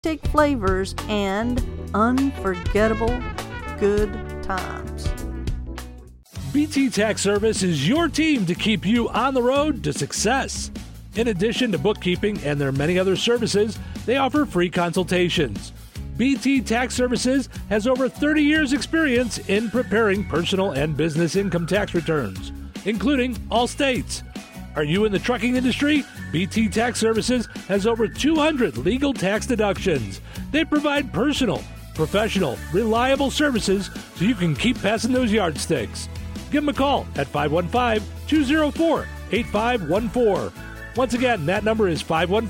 flavors, and unforgettable good times. BT Tax Service is your team to keep you on the road to success. In addition to bookkeeping and their many other services, they offer free consultations. BT Tax Services has over 30 years' experience in preparing personal and business income tax returns, including all states. Are you in the trucking industry? BT Tax Services has over 200 legal tax deductions. They provide personal, professional, reliable services so you can keep passing those yardsticks. Give them a call at 515-204-8514. Once again, that number is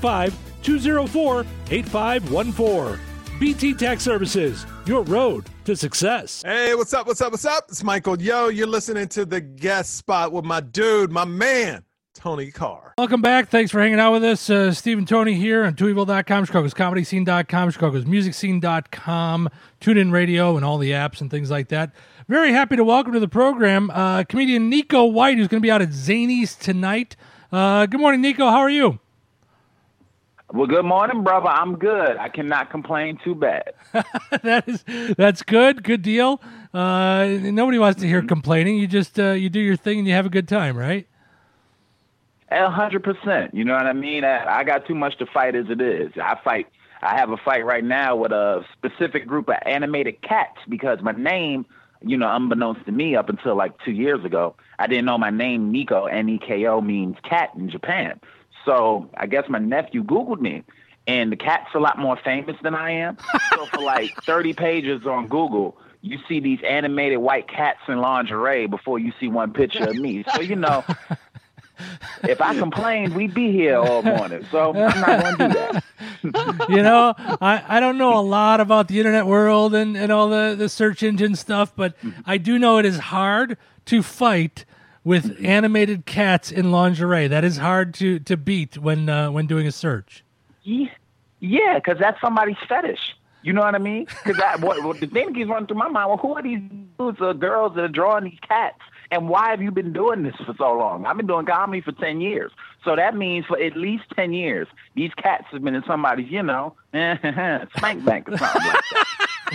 515-204-8514. BT Tax Services, your road to success. Hey, what's up? It's Michael Yo. You're listening to The Guest Spot with my dude, my man, Tony Carr. Welcome back. Thanks for hanging out with us. Steve and Tony here on TwoEvil.com, Chicago's ComedyScene.com, Chicago's MusicScene.com, TuneIn Radio, and all the apps and things like that. Very happy to welcome to the program comedian Nico White, who's going to be out at Zanies tonight. Good morning, Nico. How are you? Well, good morning, brother. I'm good. I cannot complain too bad. That's good. Good deal. Nobody wants to hear complaining. You just you do your thing and you have a good time, right? 100%. You know what I mean? I got too much to fight as it is. I have a fight right now with a specific group of animated cats because my name, unbeknownst to me up until like 2 years ago, I didn't know my name, Nico, N-E-K-O, means cat in Japan. So I guess my nephew Googled me, and the cat's a lot more famous than I am. So for like 30 pages on Google, you see these animated white cats in lingerie before you see one picture of me. So, if I complained, we'd be here all morning. So I'm not going to do that. I don't know a lot about the internet world and all the search engine stuff, but I do know it is hard to fight with animated cats in lingerie. That is hard to beat when doing a search. Yeah, because that's somebody's fetish. You know what I mean? Because the thing that keeps running through my mind, well, who are these dudes or girls that are drawing these cats? And why have you been doing this for so long? I've been doing comedy for 10 years. So that means for at least 10 years, these cats have been in somebody's, spank bank or something like that.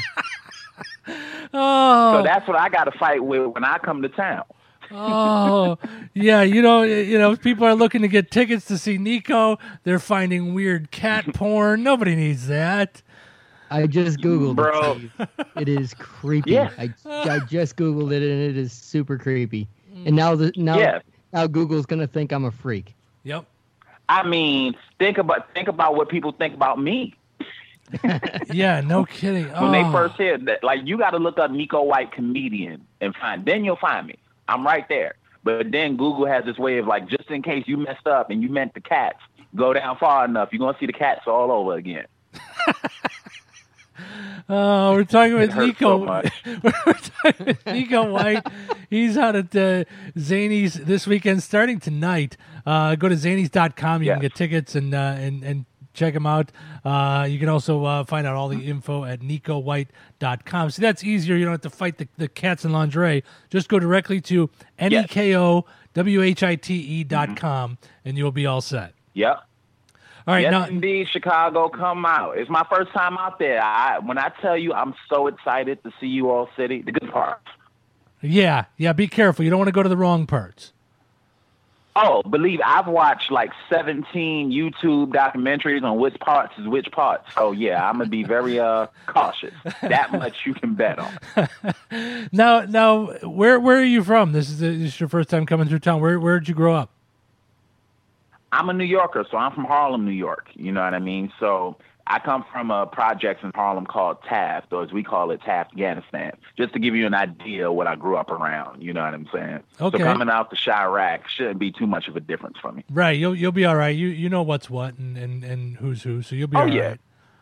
Oh. So that's what I got to fight with when I come to town. Oh, yeah. People are looking to get tickets to see Nico. They're finding weird cat porn. Nobody needs that. I just Googled Bro. it. It is creepy. Yeah. I just Googled it, and it is super creepy. And now Google's going to think I'm a freak. Yep. I mean, think about what people think about me. Yeah, no kidding. When they first hear that, like, you got to look up Nico White comedian and then you'll find me. I'm right there. But then Google has this way of, like, just in case you messed up and you meant the cats, go down far enough, you're going to see the cats all over again. Oh, we're talking with Nico. So much. We're talking with Nico White. He's out at Zanies this weekend, starting tonight. Go to Zanies.com. You can get tickets and check him out. You can also find out all the info at NicoWhite.com. See, that's easier. You don't have to fight the cats in lingerie. Just go directly to NekoWhite.com, and you'll be all set. Yep. All right, yes, indeed, Chicago, come out. It's my first time out there. When I tell you I'm so excited to see you all city, the good parts. Yeah, be careful. You don't want to go to the wrong parts. Oh, I've watched like 17 YouTube documentaries on which parts is which parts. So, yeah, I'm going to be very cautious. That much you can bet on. Now, where are you from? This is your first time coming through town. Where did you grow up? I'm a New Yorker, so I'm from Harlem, New York. You know what I mean? So I come from a project in Harlem called Taft, or as we call it, Taft, Afghanistan, just to give you an idea of what I grew up around. You know what I'm saying? Okay. So coming out to Chirac shouldn't be too much of a difference for me. Right. You'll be all right. You know what's what and who's who, so you'll be all right.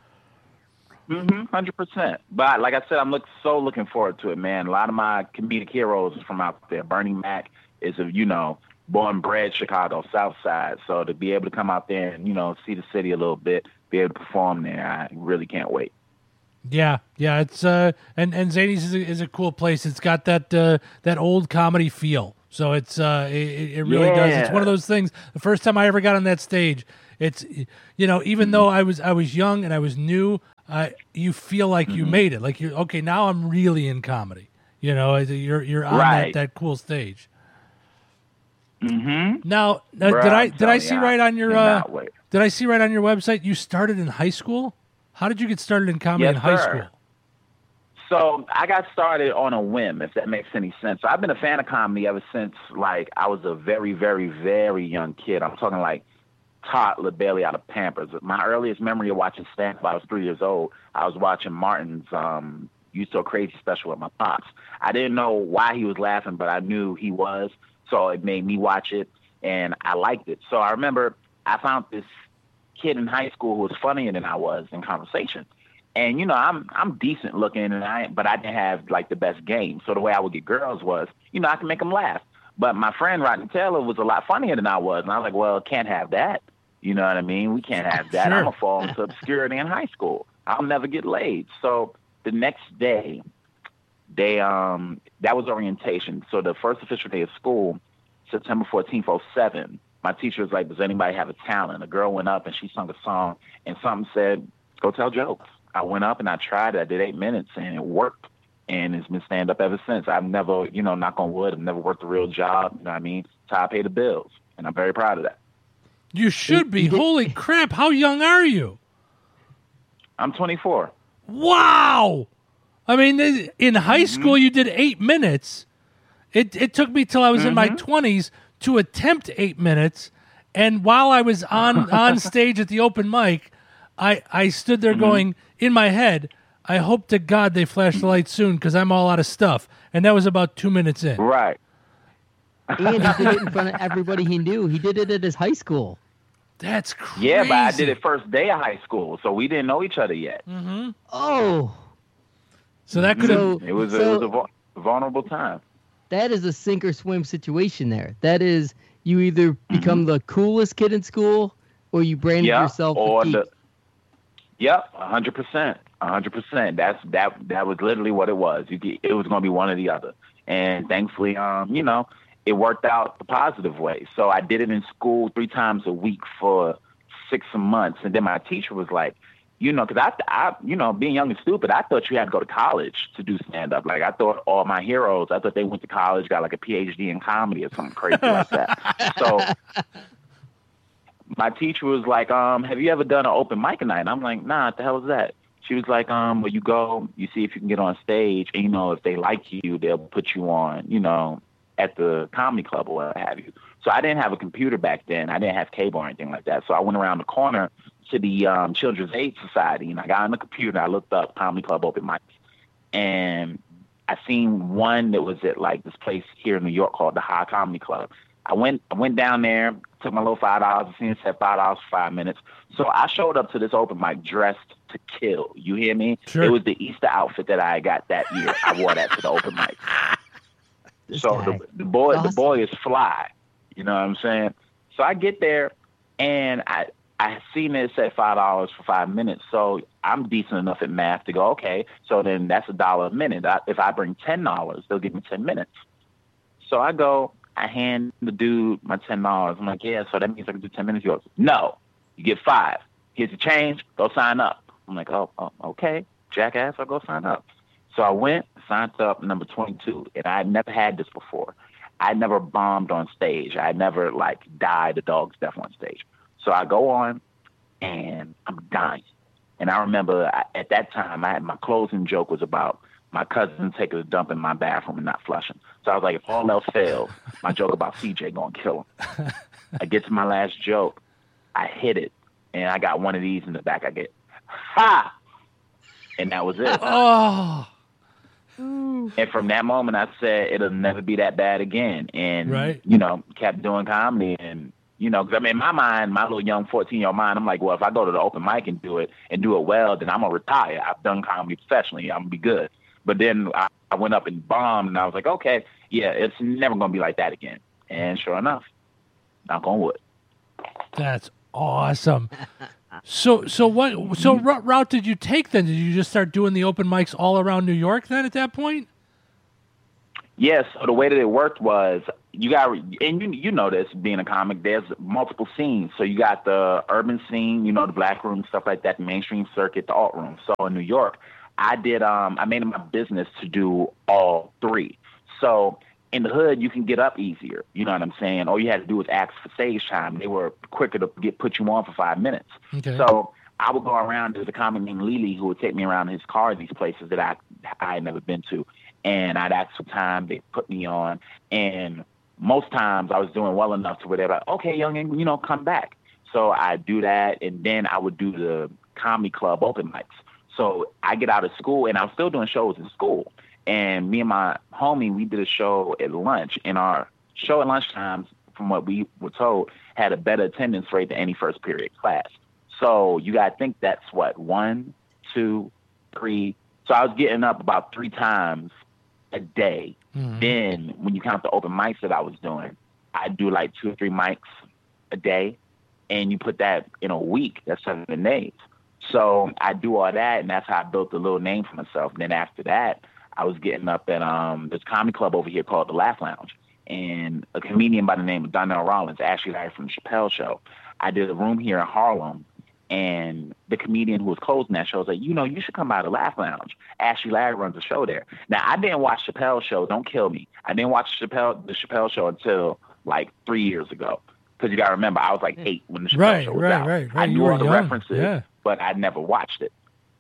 100%. But like I said, I'm looking forward to it, man. A lot of my comedic heroes is from out there. Bernie Mac is born and bred Chicago, South Side. So to be able to come out there and, see the city a little bit, be able to perform there, I really can't wait. Yeah. It's and Zanies is a cool place. It's got that old comedy feel. So it's it really does. It's one of those things. The first time I ever got on that stage, It's, even though I was young and I was new, you feel like you made it. Like you're okay. Now I'm really in comedy. You're on that cool stage. Mm-hmm. Now, did I see right on your did I see right on your website you started in high school? How did you get started in comedy in high school? So I got started on a whim, if that makes any sense. So I've been a fan of comedy ever since, like, I was a very, very, very young kid. I'm talking like toddler, barely out of Pampers. My earliest memory of watching stand-up, I was 3 years old. I was watching Martin's You So Crazy special with my pops. I didn't know why he was laughing, but I knew he was. So it made me watch it, and I liked it. So I remember I found this kid in high school who was funnier than I was in conversation. And, I'm decent looking, but I didn't have, like, the best game. So the way I would get girls was, I can make them laugh. But my friend, Rodney Taylor, was a lot funnier than I was. And I was like, well, can't have that. You know what I mean? We can't have that. Sure. I'm going to fall into obscurity in high school. I'll never get laid. So the next day, that was orientation. So the first official day of school, September 14th, 2007, my teacher was like, does anybody have a talent? A girl went up and she sung a song and something said, go tell jokes. I went up and I tried it. I did 8 minutes and it worked. And it's been stand-up ever since. I've never, knock on wood, I've never worked a real job. You know what I mean? It's how I pay the bills. And I'm very proud of that. You should be. Holy crap. How young are you? I'm 24. Wow. I mean, in high school, you did 8 minutes. It took me till I was in my 20s to attempt 8 minutes. And while I was on stage at the open mic, I stood there going, in my head, I hope to God they flash the lights soon because I'm all out of stuff. And that was about 2 minutes in. Right. And he did it in front of everybody he knew. He did it at his high school. That's crazy. Yeah, but I did it first day of high school, so we didn't know each other yet. Mm-hmm. Oh. So that could have... It was a vulnerable time. That is a sink or swim situation there. That is, you either become the coolest kid in school or you brand yourself a geek. Yep, 100%. 100%. That was literally what it was. It was going to be one or the other. And thankfully, it worked out the positive way. So I did it in school 3 times a week for 6 months. And then my teacher was like, because I being young and stupid, I thought you had to go to college to do stand-up. Like, I thought all my heroes, I thought they went to college, got like a PhD in comedy or something crazy like that. So my teacher was like, have you ever done an open mic night? And I'm like, nah, what the hell is that? She was like, well, you go, you see if you can get on stage, and, if they like you, they'll put you on, at the comedy club or what have you. So I didn't have a computer back then. I didn't have cable or anything like that. So I went around the corner to the Children's Aid Society, and I got on the computer. I looked up comedy club open mics, and I seen one that was at like this place here in New York called the High Comedy Club. I went down there, took my little $5. I seen it said $5 for 5 minutes. So I showed up to this open mic dressed to kill. You hear me? Sure. It was the Easter outfit that I got that year. I wore that to the open mic. So the boy is fly. You know what I'm saying? So I get there, and I seen it said $5 for 5 minutes. So I'm decent enough at math to go, okay, so then that's $1 a minute. If I bring $10, they'll give me 10 minutes. So I go, I hand the dude my $10. I'm like, yeah, so that means I can do 10 minutes. He goes, no, you get 5. Here's the change. Go sign up. I'm like, oh, okay, jackass, I'll go sign up. So I went, signed up, number 22, and I had never had this before. I never bombed on stage. I never, died a dog's death on stage. So I go on, and I'm dying. And I remember at that time, my closing joke was about my cousin taking a dump in my bathroom and not flushing. So I was like, if all else fails, my joke about CJ going to kill him. I get to my last joke. I hit it, and I got one of these in the back. I get, ha! And that was it. Oh. And from that moment, I said, it'll never be that bad again. And, kept doing comedy. And, because in my mind, my little young 14-year-old mind, I'm like, well, if I go to the open mic and do it well, then I'm going to retire. I've done comedy professionally. I'm going to be good. But then I went up and bombed, and I was like, okay, yeah, it's never going to be like that again. And sure enough, knock on wood. That's awesome. So what route did you take then? Did you just start doing the open mics all around New York then at that point? Yeah, so the way that it worked was you got, and you know this, being a comic, there's multiple scenes. So you got the urban scene, you know, the black room, stuff like that, the mainstream circuit, the alt room. So in New York, I made it my business to do all three. So in the hood, you can get up easier. You know what I'm saying? All you had to do was ask for stage time. They were quicker to put you on for 5 minutes. Okay. So I would go around. There's a comic named Lily who would take me around in his car, these places that I had never been to. And I'd ask for time. They'd put me on. And most times I was doing well enough to where they're like, okay, youngin', you know, come back. So I'd do that. And then I would do the comedy club open mics. So I get out of school, and I was still doing shows in school. And me and my homie, we did a show at lunch. And our show at lunchtime, from what we were told, had a better attendance rate than any first period class. So you got to think that's what, 1, 2, 3. So I was getting up about 3 times a day. Mm-hmm. Then when you count the open mics that I was doing, I'd do like 2 or 3 mics a day. And you put that in a week, that's 7 days. So I do all that, and that's how I built a little name for myself. And then after that, I was getting up at this comedy club over here called the Laugh Lounge. And a comedian by the name of Donnell Rollins, Ashley Larry from the Chappelle Show. I did a room here in Harlem, and the comedian who was closing that show was like, you know, you should come by the Laugh Lounge. Ashley Larry runs a show there. Now, I didn't watch Chappelle's show. Don't kill me. I didn't watch the Chappelle Show until like 3 years ago. Because you got to remember, I was like 8 when the Chappelle Show was out. Right. I knew all the references, yeah, but I never watched it.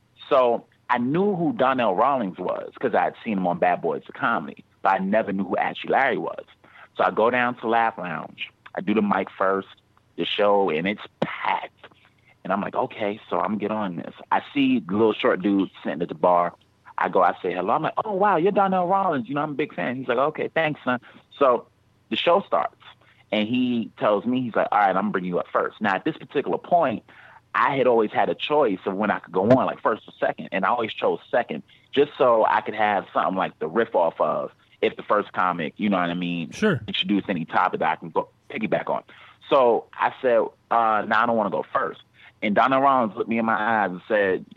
So I knew who Donnell Rawlings was because I had seen him on Bad Boys of Comedy, but I never knew who Ashley Larry was. So I go down to Laugh Lounge. I do the mic first, the show, and it's packed. And I'm like, okay, so I'm going to get on this. I see the little short dude sitting at the bar. I say hello. I'm like, oh, wow, you're Donnell Rawlings. You know, I'm a big fan. He's like, okay, thanks, son. So the show starts. And he tells me, he's like, all right, I'm going to bring you up first. Now, at this particular point, I had always had a choice of when I could go on, like first or second. And I always chose second, just so I could have something like the riff off of if the first comic, you know what I mean, sure, introduce any topic that I can go piggyback on. So I said, no, I don't want to go first. And Donnell Rollins looked me in my eyes and said,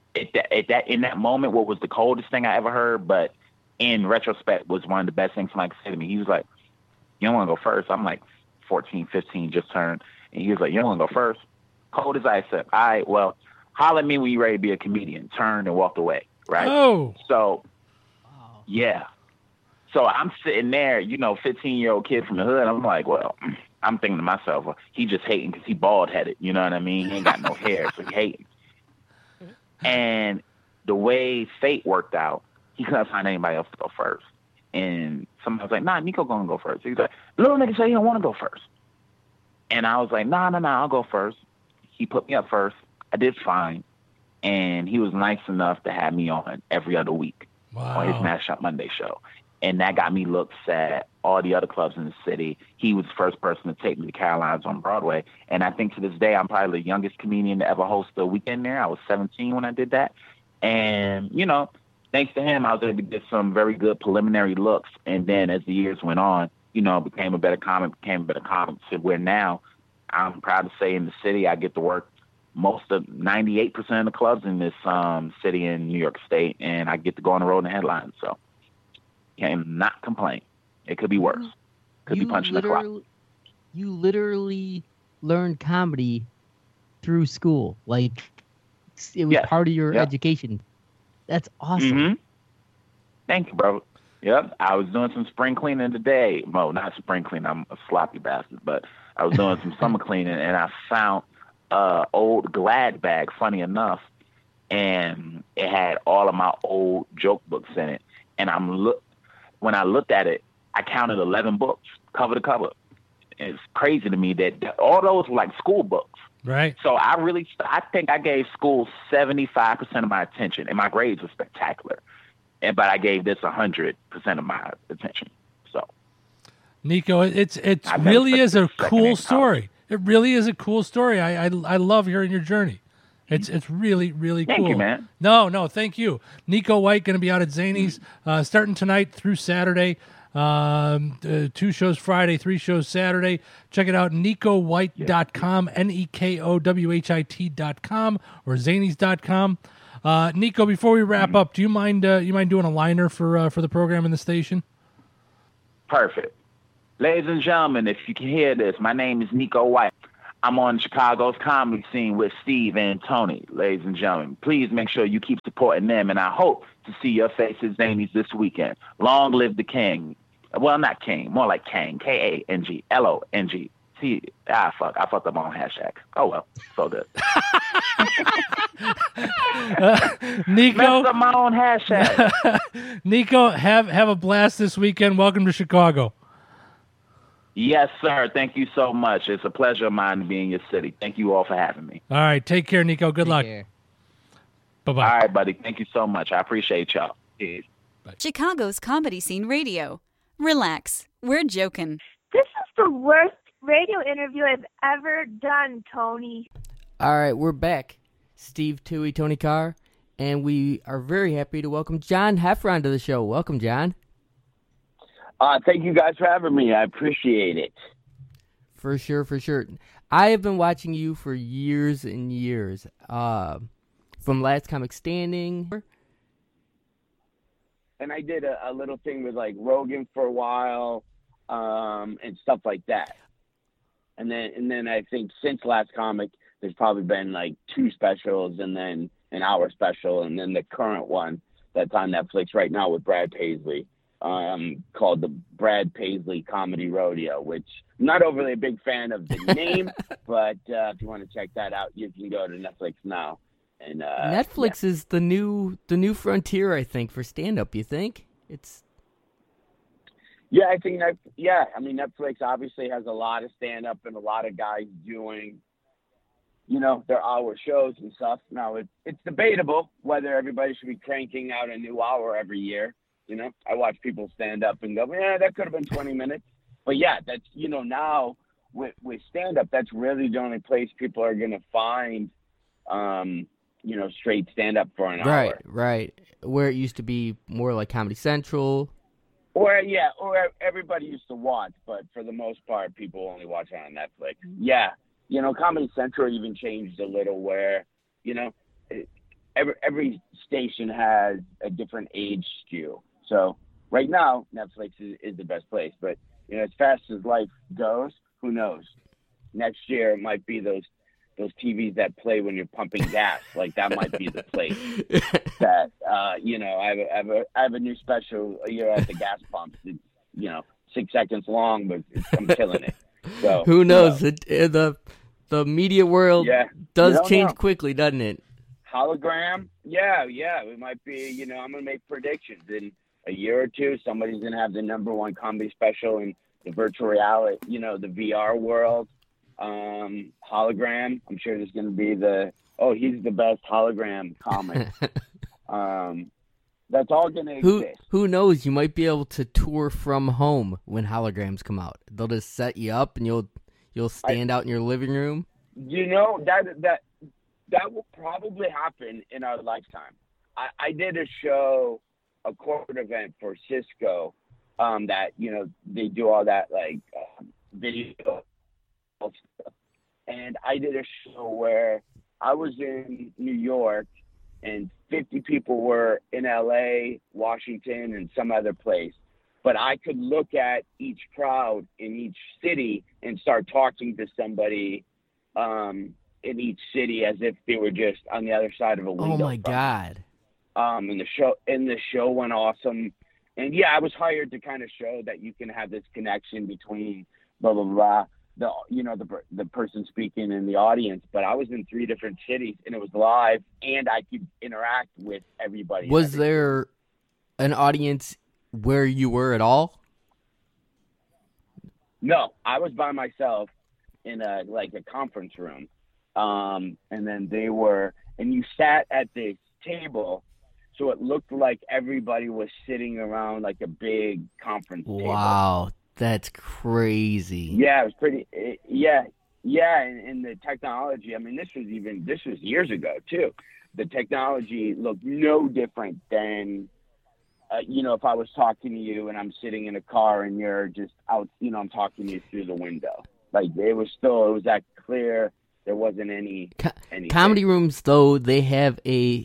in that moment, what was the coldest thing I ever heard, but in retrospect was one of the best things somebody could say to me. He was like, you don't want to go first? I'm like 14, 15, just turned. And he was like, you don't want to go first? Cold as ice. All right, well, holler at me when you're ready to be a comedian. Turned and walked away, right? Oh. So, yeah. So I'm sitting there, you know, 15-year-old kid from the hood. I'm like, well, I'm thinking to myself, well, he just hating because he bald-headed. You know what I mean? He ain't got no hair, so he hating. And the way fate worked out, he couldn't find anybody else to go first. And somebody was like, nah, Nico gonna go first. He's like, little nigga say he don't want to go first. And I was like, nah, I'll go first. He put me up first. I did fine. And he was nice enough to have me on every other week on his Smash Up Monday show. And that got me looks at all the other clubs in the city. He was the first person to take me to Caroline's on Broadway. And I think to this day, I'm probably the youngest comedian to ever host a weekend there. I was 17 when I did that. And, you know, thanks to him, I was able to get some very good preliminary looks. And then as the years went on, you know, became a better comic to where now I'm proud to say in the city, I get to work most of 98% of the clubs in this city in New York State. And I get to go on the road in the headlines. So can not complain. It could be worse. Could be punching the clock. You literally learned comedy through school. Like, it was part of your education. That's awesome. Mm-hmm. Thank you, bro. Yep. I was doing some spring cleaning today. Well, not spring cleaning. I'm a sloppy bastard. But I was doing some summer cleaning, and I found an old Glad bag, funny enough, and it had all of my old joke books in it. And when I looked at it, I counted 11 books, cover to cover. It's crazy to me that all those were like school books. Right. So I think I gave school 75% of my attention, and my grades were spectacular. But I gave this 100% of my attention. So, Nico, it really is a cool story. It really is a cool story. I love hearing your journey. It's really, really cool. Thank you, man. No, thank you. Nico White going to be out at Zany's starting tonight through Saturday. 2 shows Friday, 3 shows Saturday. Check it out, NicoWhite.com, NekoWhit.com, or Zanies.com. Nico, before we wrap up, do you mind doing a liner for the program in the station? Perfect. Ladies and gentlemen, if you can hear this, my name is Nico White. I'm on Chicago's comedy scene with Steve and Tony. Ladies and gentlemen, please make sure you keep supporting them, and I hope to see your faces, Zanies, this weekend. Long live the king. Well, not king, more like Kang, K-A-N-G-L-O-N-G. Fuck, I fucked up my own hashtag. Oh, well, so good. Nico. Messed up my own hashtag. Nico, have a blast this weekend. Welcome to Chicago. Yes, sir. Thank you so much. It's a pleasure of mine to be in your city. Thank you all for having me. All right. Take care, Nico. Good luck. Bye-bye. All right, buddy. Thank you so much. I appreciate y'all. Peace. Chicago's Comedy Scene Radio. Relax. We're joking. This is the worst radio interview I've ever done, Tony. All right, we're back. Steve Toohey, Tony Carr, and we are very happy to welcome John Heffron to the show. Welcome, John. Thank you guys for having me. I appreciate it. For sure, for sure. I have been watching you for years and years. From Last Comic Standing. And I did a little thing with like Rogan for a while, and stuff like that. And then I think since Last Comic, there's probably been like 2 specials and then an hour special, and then the current one that's on Netflix right now with Brad Paisley, called the Brad Paisley Comedy Rodeo, which I'm not overly a big fan of the name, but if you want to check that out, you can go to Netflix now. And Netflix is the new frontier, I think, for stand-up. You think it's? Yeah, I think that. Yeah, I mean, Netflix obviously has a lot of stand-up and a lot of guys doing, their hour shows and stuff. Now it's debatable whether everybody should be cranking out a new hour every year. I watch people stand up and go, yeah, that could have been 20 minutes. But yeah, that's now with stand-up, that's really the only place people are going to find. Straight stand-up for an hour. Right. Where it used to be more like Comedy Central. Or everybody used to watch, but for the most part, people only watch it on Netflix. Yeah, Comedy Central even changed a little where, every station has a different age skew. So right now, Netflix is the best place. But, as fast as life goes, who knows? Next year, it might be those TVs that play when you're pumping gas. Like that might be the place that, I have a new special at the gas pumps. It's, 6 seconds long, but I'm killing it. So who knows? The media world does change quickly, doesn't it? Hologram. Yeah. It might be, I'm going to make predictions in a year or two. Somebody's going to have the #1 comedy special in the virtual reality, the VR world. Hologram. I'm sure there's going to be he's the best hologram comic. That's all going to exist. Who knows? You might be able to tour from home when holograms come out. They'll just set you up and you'll stand out in your living room. That will probably happen in our lifetime. I did a corporate event for Cisco, that, they do all that video. And I did a show where I was in New York and 50 people were in LA, Washington, and some other place. But I could look at each crowd in each city and start talking to somebody in each city as if they were just on the other side of a window. Oh my God. And the show went awesome. And yeah, I was hired to kind of show that you can have this connection between blah, blah, blah. The person speaking in the audience, but I was in 3 different cities and it was live and I could interact with everybody. Was there an audience where you were at all? No, I was by myself in a conference room. And then and you sat at this table. So it looked like everybody was sitting around like a big conference table. Wow. That's crazy. Yeah, it was pretty. Yeah, and the technology. I mean, this was years ago too. The technology looked no different than, if I was talking to you and I'm sitting in a car and you're just out. I'm talking to you through the window. Like it was that clear. There wasn't any comedy rooms though. They have a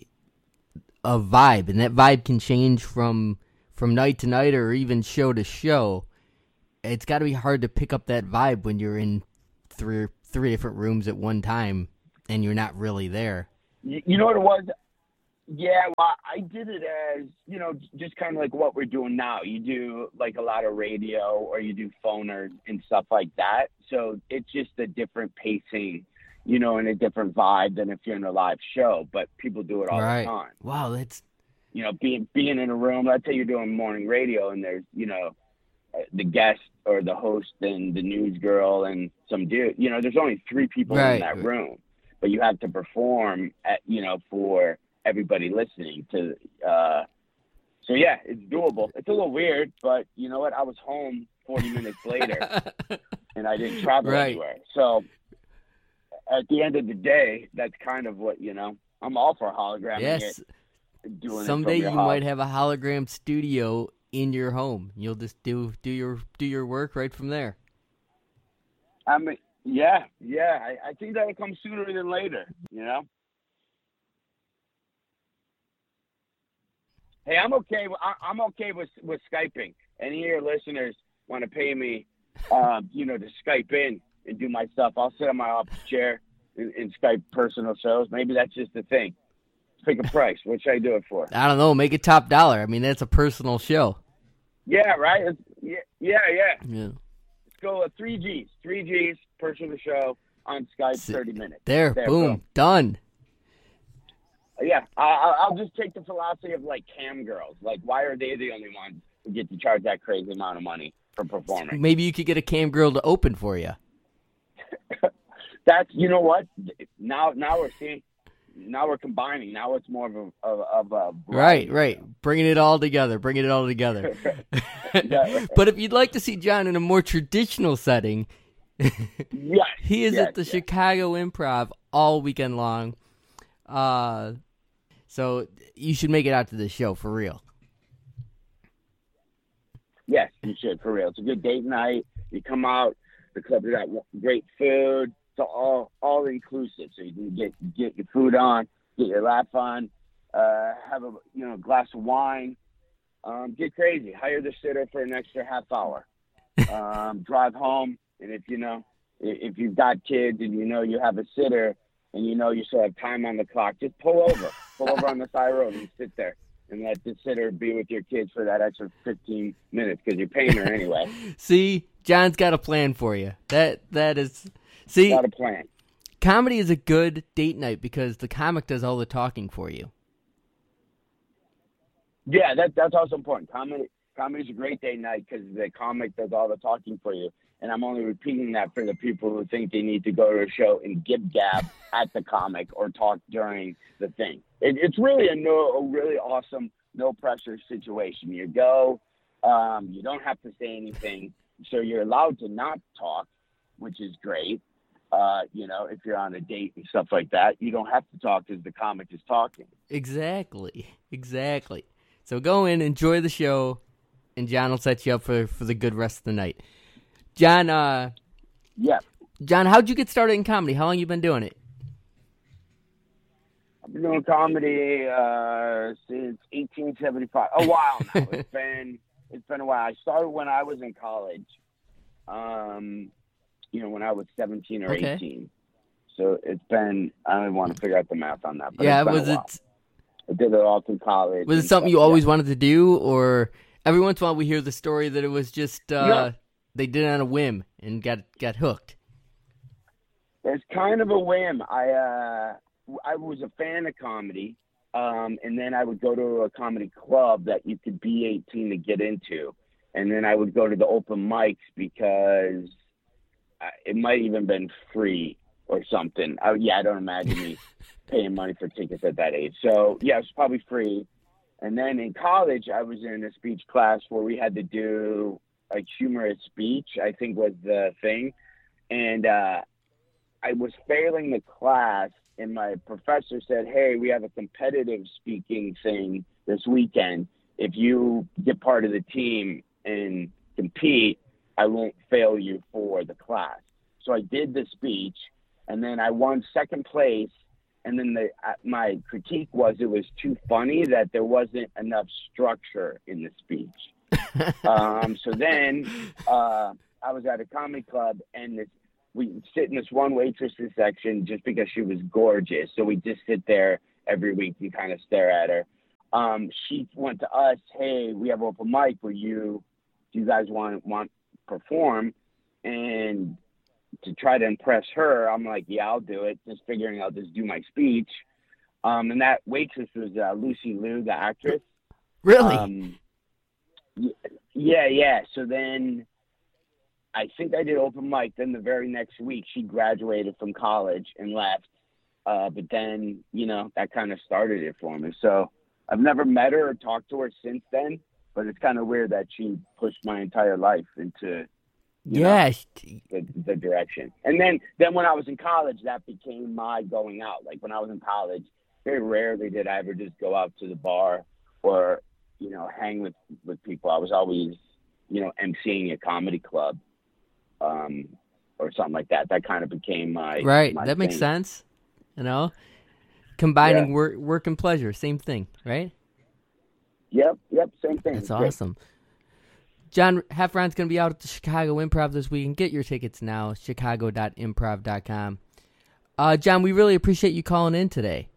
vibe, and that vibe can change from night to night or even show to show. it's got to be hard to pick up that vibe when you're in three different rooms at one time and you're not really there. You know what it was? Yeah, well, I did it as, just kind of like what we're doing now. You do like a lot of radio or you do phoners and stuff like that. So it's just a different pacing, and a different vibe than if you're in a live show. But people do it all the time. Wow, that's... being in a room, let's say you're doing morning radio and there's, the guest or the host and the news girl and some dude, there's only 3 people in that room, but you have to perform for everybody listening to, so yeah, it's doable. It's a little weird, but you know what? I was home 40 minutes later and I didn't travel anywhere. So at the end of the day, that's kind of what, I'm all for hologramming it. Someday you might have a hologram studio in your home. You'll just do your work right from there. I mean, yeah. I think that'll come sooner than later, Hey, I'm okay with Skyping. Any of your listeners want to pay me, to Skype in and do my stuff? I'll sit on my office chair and Skype personal shows. Maybe that's just the thing. Pick a price. What should I do it for? I don't know. Make it top dollar. I mean, that's a personal show. Yeah, right? Yeah. Let's go with 3 Gs. 3 Gs, personal show on Skype, 30 minutes. There, boom, done. Yeah, I'll just take the philosophy of, like, cam girls. Like, why are they the only ones who get to charge that crazy amount of money for performing? Maybe you could get a cam girl to open for you. That's, you know what? Now we're seeing... Now we're combining. Now it's more of a right. Bringing it all together. But if you'd like to see John in a more traditional setting, he is at the Chicago Improv all weekend long. So you should make it out to this show for real. Yes, you should for real. It's a good date night. You come out. The club got great food. So all inclusive. So you can get your food on, get your laugh on, have a glass of wine, get crazy. Hire the sitter for an extra half hour. Drive home, and if you've got kids and you have a sitter and you still have time on the clock, just pull over on the side road and sit there and let the sitter be with your kids for that extra 15 minutes because you're paying her anyway. See, John's got a plan for you. That is. See, got a plan. Comedy is a good date night because the comic does all the talking for you. Yeah, that's also important. Comedy is a great date night because the comic does all the talking for you. And I'm only repeating that for the people who think they need to go to a show and gab at the comic or talk during the thing. It's really a really awesome, no pressure situation. You go, you don't have to say anything, so you're allowed to not talk, which is great. If you're on a date and stuff like that, you don't have to talk because the comic is talking. Exactly. So go in, enjoy the show, and John will set you up for the good rest of the night. John, John, how'd you get started in comedy? How long you been doing it? I've been doing comedy since 1875. A while now. It's been a while. I started when I was in college. When I was 17 or 18. So it's been, I don't want to figure out the math on that. But I did it all through college. Was it something you always wanted to do? Or every once in a while we hear the story that it was just, they did it on a whim and got hooked. It's kind of a whim. I was a fan of comedy. And then I would go to a comedy club that you could be 18 to get into. And then I would go to the open mics because it might even been free or something. I don't imagine me paying money for tickets at that age. So, yeah, it was probably free. And then in college, I was in a speech class where we had to do, like, humorous speech, I think was the thing. And I was failing the class, and my professor said, hey, we have a competitive speaking thing this weekend. If you get part of the team and compete, I won't fail you for the class. So I did the speech, and then I won second place. And then my critique was it was too funny that there wasn't enough structure in the speech. So then I was at a comedy club, and we sit in this one waitress's section just because she was gorgeous. So we just sit there every week and kind of stare at her. She went to us, hey, we have open mic. Do you guys want to perform? And to try to impress her, I'm like, yeah, I'll do it. Just figuring I'll just do my speech. And that waitress was Lucy Liu, the actress. Really? Yeah. So then I think I did open mic. Then the very next week, she graduated from college and left. But then, that kind of started it for me. So I've never met her or talked to her since then. But it's kind of weird that she pushed my entire life into the direction. And then when I was in college, that became my going out. Like when I was in college, very rarely did I ever just go out to the bar or, hang with people. I was always, emceeing a comedy club or something like that. That kind of became my right. My that thing. Makes sense. Combining work and pleasure, same thing, right? Yep, same thing. That's awesome. John Heffron's going to be out at the Chicago Improv this week. Get your tickets now, chicago.improv.com. John, we really appreciate you calling in today.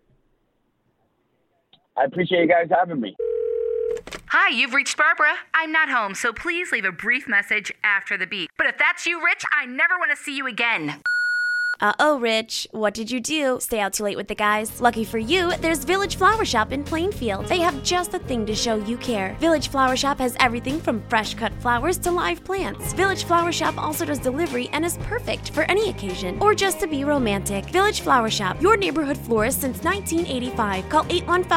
I appreciate you guys having me. Hi, you've reached Barbara. I'm not home, so please leave a brief message after the beep. But if that's you, Rich, I never want to see you again. Uh-oh, Rich. What did you do? Stay out too late with the guys? Lucky for you, there's Village Flower Shop in Plainfield. They have just the thing to show you care. Village Flower Shop has everything from fresh-cut flowers to live plants. Village Flower Shop also does delivery and is perfect for any occasion or just to be romantic. Village Flower Shop, your neighborhood florist since 1985. Call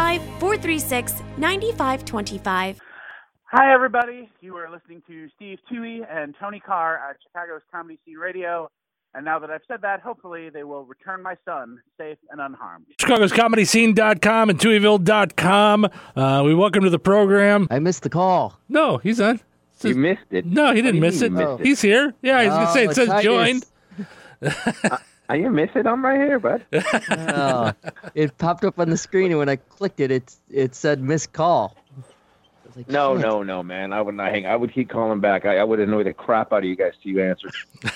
815-436-9525. Hi, everybody. You are listening to Steve Toohey and Tony Carr at Chicago's Comedy Scene Radio. And now that I've said that, hopefully they will return my son safe and unharmed. Chicago's ComedyScene.com and TooheyVille.com. We welcome to the program. I missed the call. No, he's on. You missed it. No, he didn't miss it. He's here. Yeah, he's going to say it says joined. You miss it? I'm right here, bud. It popped up on the screen, and when I clicked it, it said missed call. Like, no, man. I would not hang. I would keep calling back. I would annoy the crap out of you guys till you answered.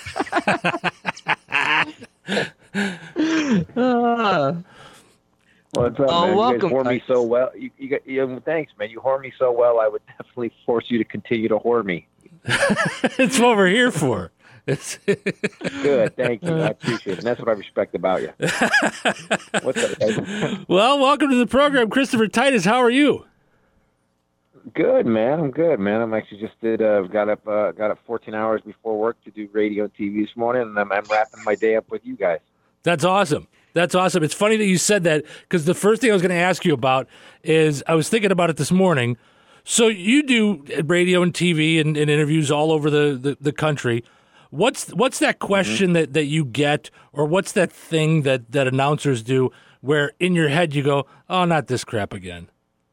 What's up, man? Welcome. You guys whore me so well. Thanks, man. You whore me so well. I would definitely force you to continue to whore me. It's what we're here for. Good, thank you. I appreciate it. And that's what I respect about you. What's up, guys? Well, welcome to the program, Christopher Titus. How are you? Good, man. I'm good, man. I'm actually just got up 14 hours before work to do radio and TV this morning, and I'm wrapping my day up with you guys. That's awesome. That's awesome. It's funny that you said that because the first thing I was going to ask you about is I was thinking about it this morning. So you do radio and TV and interviews all over the country. What's that question that you get, or what's that thing that announcers do where in your head you go, oh, not this crap again?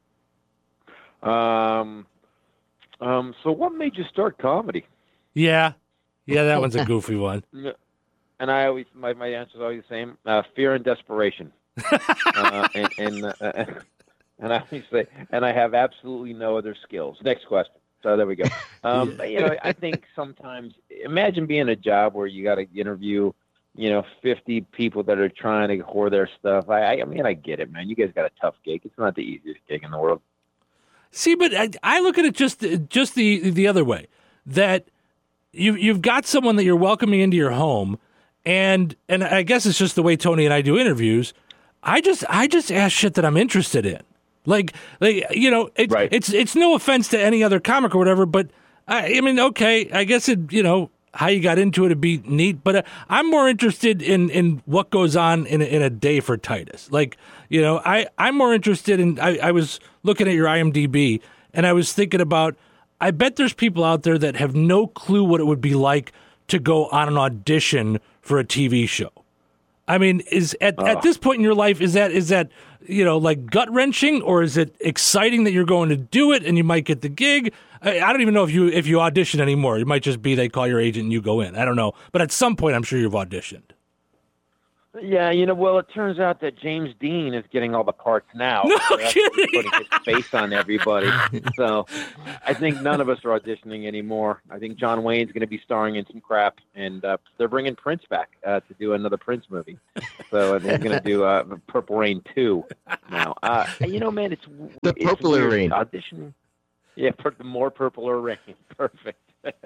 So what made you start comedy? Yeah, that one's a goofy one. And I always my answer is always the same: fear and desperation. And I always say, and I have absolutely no other skills. Next question. So there we go. I think sometimes imagine being a job where you got to interview, 50 people that are trying to whore their stuff. I mean, I get it, man. You guys got a tough gig. It's not the easiest gig in the world. See, but I look at it just the other way, that you've got someone that you're welcoming into your home, and I guess it's just the way Tony and I do interviews. I just ask shit that I'm interested in, right. It's no offense to any other comic or whatever, but I mean, okay, I guess how you got into it'd be neat, but I'm more interested in what goes on in a day for Titus. I'm more interested in. I was looking at your IMDb, and I was thinking about. I bet there's people out there that have no clue what it would be like to go on an audition for a TV show. I mean, at this point in your life, is that like gut wrenching, or is it exciting that you're going to do it and you might get the gig? I don't even know if you audition anymore. It might just be they call your agent and you go in. I don't know, but at some point, I'm sure you've auditioned. Yeah, well, it turns out that James Dean is getting all the parts now. No kidding. Putting his face on everybody. So I think none of us are auditioning anymore. I think John Wayne's going to be starring in some crap, and they're bringing Prince back to do another Prince movie. So they're going to do Purple Rain 2 now. Man, it's the Purpler Rain. Auditioning. Yeah, more Purpler Rain. Perfect.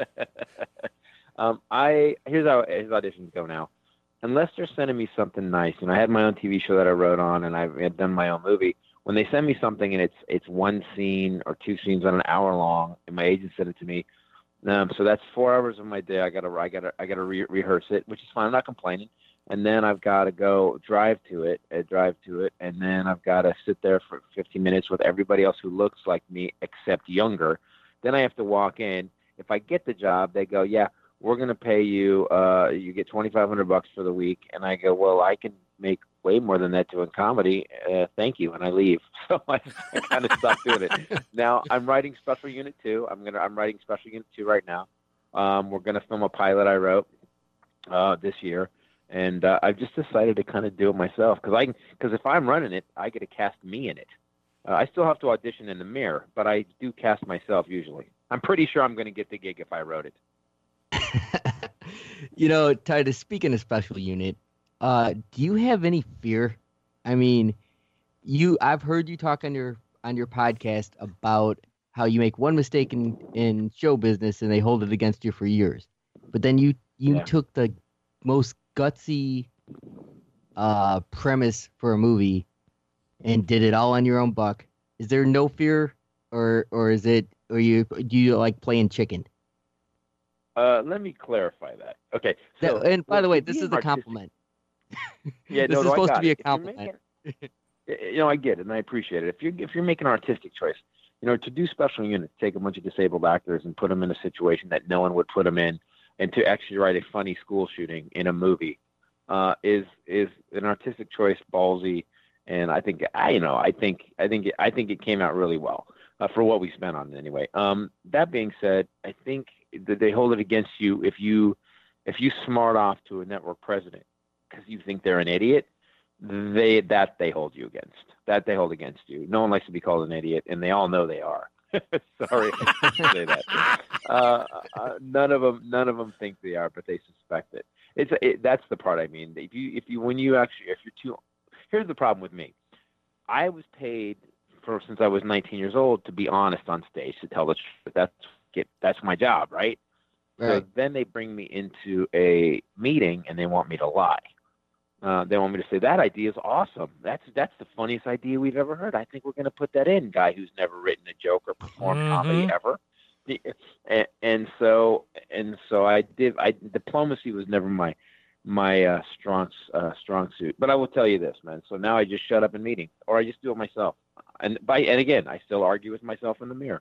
Here's how his auditions go now. Unless they're sending me something nice, I had my own TV show that I wrote on, and I had done my own movie. When they send me something and it's one scene or two scenes on an hour long, and my agent sent it to me, so that's 4 hours of my day. I gotta rehearse it, which is fine. I'm not complaining. And then I've got to go drive to it, and then I've got to sit there for 15 minutes with everybody else who looks like me except younger. Then I have to walk in. If I get the job, they go, yeah, we're going to pay you, you get $2,500 for the week. And I go, well, I can make way more than that doing comedy. Thank you. And I leave. So I kind of stopped doing it. Now I'm writing Special Unit 2. I'm writing Special Unit 2 right now. We're going to film a pilot I wrote this year. And I've just decided to kind of do it myself because if I'm running it, I get to cast me in it. I still have to audition in the mirror, but I do cast myself usually. I'm pretty sure I'm going to get the gig if I wrote it. Titus, speaking of Special Unit, do you have any fear? I mean, I've heard you talk on your podcast about how you make one mistake in show business and they hold it against you for years. But then you took the most gutsy premise for a movie and did it all on your own buck. Is there no fear, or do you like playing chicken? Let me clarify that. Okay. So, and by the way, this is a compliment. Yeah, this is supposed to be a compliment. I get it, and I appreciate it. If you're making an artistic choice, to do Special Units, take a bunch of disabled actors and put them in a situation that no one would put them in, and to actually write a funny school shooting in a movie, is an artistic choice, ballsy, and I think it came out really well for what we spent on it anyway. That being said, I think that they hold it against you if you smart off to a network president because you think they're an idiot. They hold you against. That they hold against you. No one likes to be called an idiot, and they all know they are. Sorry to say that. None of them think they are, but they suspect it. That's the part I mean. If you're too. Here's the problem with me. I was paid since I was 19 years old to be honest on stage, to tell the truth. That's my job, right? So then they bring me into a meeting and they want me to lie. They want me to say that idea is awesome. That's the funniest idea we've ever heard. I think we're going to put that in. Guy who's never written a joke or performed comedy ever. And so diplomacy was never my strong suit. But I will tell you this, man. So now I just shut up in meetings, or I just do it myself. And again, I still argue with myself in the mirror.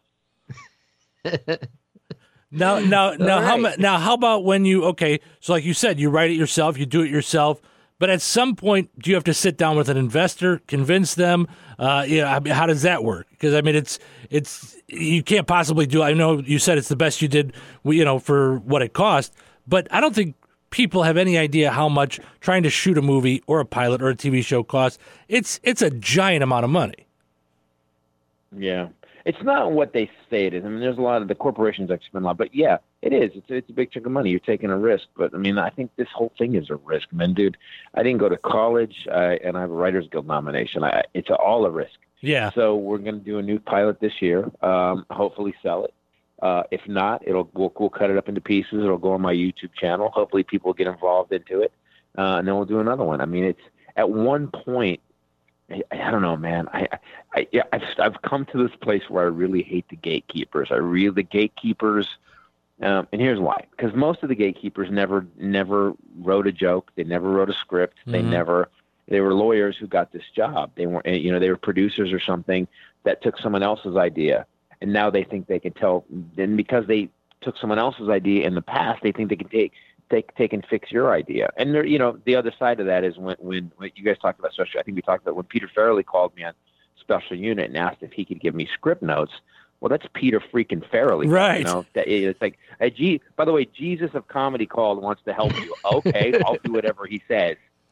Now, how about when so like you said, you write it yourself, you do it yourself, but at some point, do you have to sit down with an investor, convince them? How does that work? Because I mean, it's you can't possibly do. I know you said it's the best you did, for what it cost, but I don't think people have any idea how much trying to shoot a movie or a pilot or a TV show costs. It's a giant amount of money. Yeah. It's not what they say it is. I mean, there's a lot of the corporations that spend a lot, but yeah, it is. It's a big chunk of money. You're taking a risk, but I mean, I think this whole thing is a risk, man, dude. I didn't go to college, and I have a Writers Guild nomination. It's all a risk. Yeah. So we're going to do a new pilot this year. Hopefully, sell it. If not, we'll cut it up into pieces. It'll go on my YouTube channel. Hopefully, people get involved into it, and then we'll do another one. I mean, it's at one point. I don't know, man. I've come to this place where I really hate the gatekeepers. The gatekeepers, and here's why. Because most of the gatekeepers never wrote a joke. They never wrote a script. Mm-hmm. They were lawyers who got this job. They weren't, they were producers or something that took someone else's idea, and now they think they can tell. Then because they took someone else's idea in the past, they think they can take and fix your idea. And there, the other side of that is when you guys talked about Special. I think we talked about when Peter Farrelly called me on Special Unit and asked if he could give me script notes. Well, that's Peter freaking Farrelly, right? It's like, by the way, Jesus of comedy called, wants to help you. Okay, I'll do whatever he says.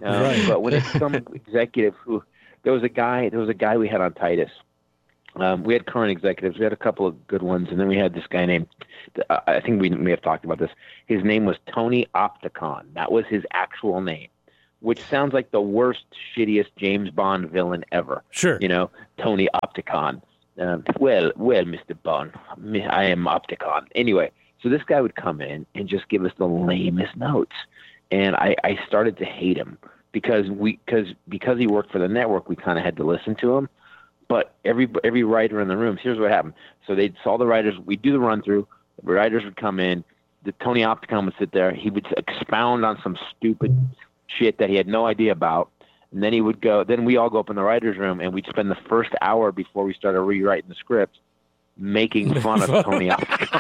Right. But when it's some executive who, there was a guy we had on Titus. We had current executives. We had a couple of good ones, and then we had this guy named, I think we may have talked about this. His name was Tony Opticon. That was his actual name, which sounds like the worst, shittiest James Bond villain ever. Sure. Tony Opticon. Well, Mr. Bond, I am Opticon. Anyway, so this guy would come in and just give us the lamest notes. And I started to hate him because he worked for the network, we kind of had to listen to him. But every writer in the room, here's what happened. So they'd saw the writers, we'd do the run-through, the writers would come in, the Tony Opticon would sit there, he would expound on some stupid shit that he had no idea about, and then he would go, then we all go up in the writer's room, and we'd spend the first hour before we started rewriting the script making fun of Tony Opticon.